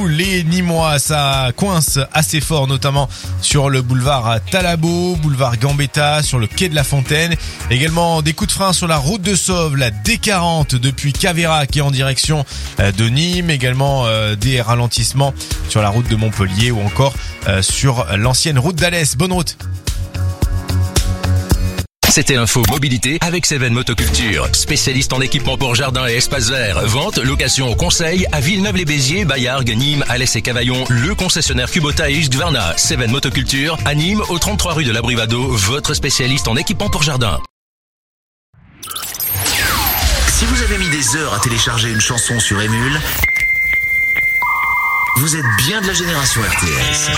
tous les Nîmois. Ça coince assez fort, notamment sur le boulevard Talabot, boulevard Gambetta, sur le quai de la Fontaine. Également des coups de frein sur la route de Sauve, la D40 depuis Caveyrac qui est en direction de Nîmes. Également des ralentissements sur la route de Montpellier ou encore sur l'ancienne route d'Alès. Bonne route. C'était l'info mobilité avec Seven Motoculture, spécialiste en équipement pour jardin et espace vert. Vente, location, conseil à Villeneuve-les-Béziers, Baillargues, Nîmes, Alès et Cavaillon. Le concessionnaire Kubota et Husqvarna. Seven Motoculture à Nîmes, au 33 rue de l'Abrivado, votre spécialiste en équipement pour jardin. Si vous avez mis des heures à télécharger une chanson sur Emule, vous êtes bien de la génération RTS.